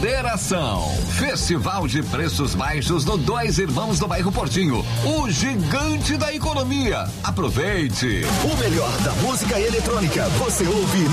moderação. Festival de preços baixos no Dois Irmãos do bairro Portinho, o gigante da economia. Aproveite. O melhor da música eletrônica você ouve